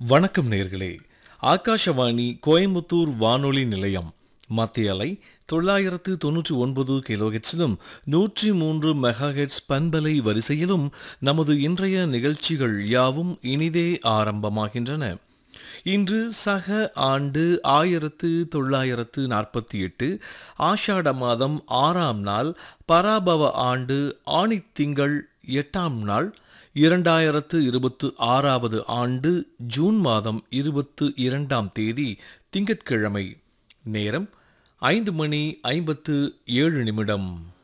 வணக்கம் நேர்களே. ஆகாஷவாணி கோயம்புத்தூர் வானொலி நிலையம் மத்திய அலை 999 கிலோஹெட்ஸிலும் 103 மெகாஹெட்ஸ் பண்பலை வரிசையிலும் நமது இன்றைய நிகழ்ச்சிகள் யாவும் இனிதே ஆரம்பமாகின்றன. இன்று சக ஆண்டு 1948 ஆஷாட மாதம் 6ஆம் நாள், பராபவ ஆண்டு ஆணித் திங்கள் 8ஆம் நாள், 2026வது ஆண்டு ஜூன் மாதம் 22ஆம் தேதி திங்கட்கிழமை. நேரம் 5:57.